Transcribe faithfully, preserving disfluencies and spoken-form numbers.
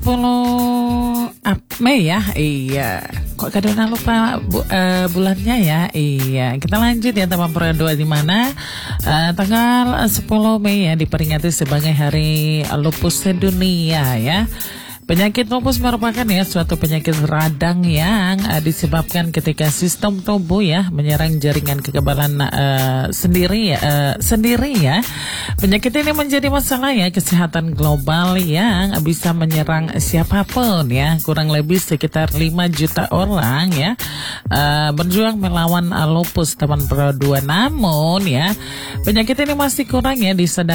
sepuluh Mei ya. Iya. Kok kadang lupa bu, uh, bulannya ya. Iya. Kita lanjut ya teman Pro dua di mana uh, tanggal sepuluh Mei ya diperingati sebagai Hari Lupus Sedunia ya. Penyakit lupus merupakan ya suatu penyakit radang yang uh, disebabkan ketika sistem tubuh ya menyerang jaringan kekebalan uh, sendiri uh, sendiri ya. Penyakit ini menjadi masalah ya kesehatan global yang bisa menyerang siapapun ya. Kurang lebih sekitar lima juta orang ya uh, berjuang melawan uh, lupus teman Pro dua. Namun ya penyakit ini masih kurang ya disadari